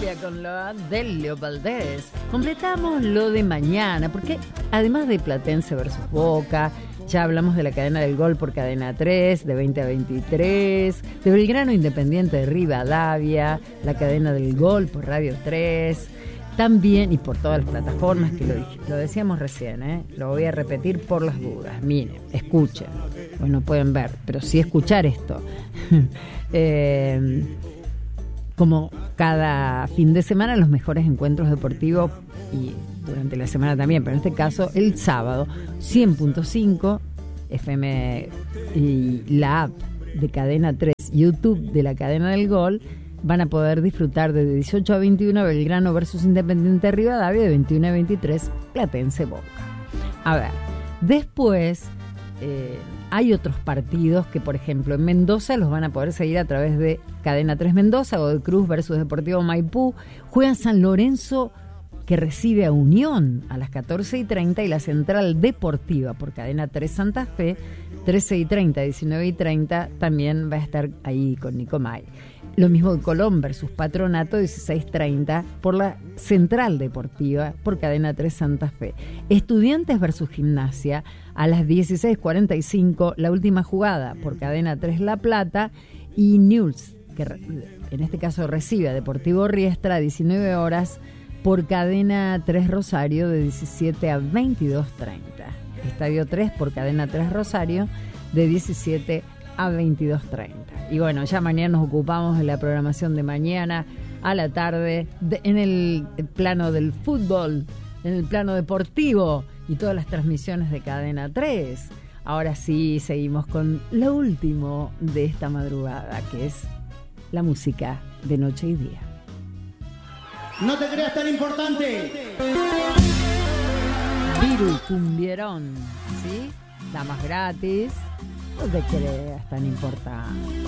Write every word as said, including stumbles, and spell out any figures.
Cumbia con lo de Leo Valdés. Completamos lo de mañana, porque además de Platense versus Boca, ya hablamos de la cadena del Gol por Cadena tres, de veinte a veintitrés, de Belgrano Independiente de Rivadavia, la cadena del Gol por Radio tres, también, y por todas las plataformas, que lo, lo decíamos recién, ¿eh? Lo voy a repetir por las dudas. Miren, escuchen, pues no pueden ver, pero sí escuchar esto. eh, como cada fin de semana, los mejores encuentros deportivos, y durante la semana también, pero en este caso el sábado, cien punto cinco F M y la app de Cadena tres, YouTube de la cadena del Gol, van a poder disfrutar de dieciocho a veintiuno Belgrano versus Independiente de Rivadavia, de veintiuno a veintitrés Platense Boca. A ver, después eh, hay otros partidos que, por ejemplo, en Mendoza los van a poder seguir a través de Cadena tres Mendoza, Godoy Cruz versus Deportivo Maipú. Juegan San Lorenzo, que recibe a Unión a las catorce y treinta, y la Central Deportiva por Cadena tres Santa Fe, trece y treinta, diecinueve y treinta, también va a estar ahí con Nicomay. Lo mismo que Colón versus Patronato, dieciséis treinta, por la Central Deportiva por Cadena tres Santa Fe. Estudiantes versus Gimnasia a las dieciséis cuarenta y cinco, la última jugada por Cadena tres La Plata, y Newell's, que en este caso recibe a Deportivo Riestra, a diecinueve horas, por Cadena tres Rosario, de diecisiete a veintidós treinta. Estadio tres por Cadena tres Rosario, de diecisiete a veintidós treinta. Y bueno, ya mañana nos ocupamos de la programación de mañana a la tarde, de, en el plano del fútbol, en el plano deportivo, y todas las transmisiones de Cadena tres. Ahora sí, seguimos con lo último de esta madrugada, que es la música de noche y día. No te creas tan importante. Viru Cumbierón, ¿sí? Damas gratis. No te creas tan importante.